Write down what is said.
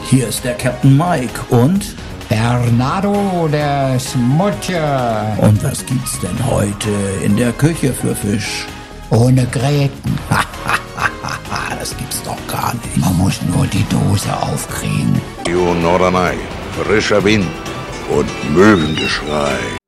hier ist der Captain Mike und Bernardo der Smutscher. Und was gibt's denn heute in der Küche für Fisch? Ohne Gräten. Das gibt's doch gar nicht. Man muss nur die Dose aufkriegen. Norderney, frischer Wind und Möwengeschrei.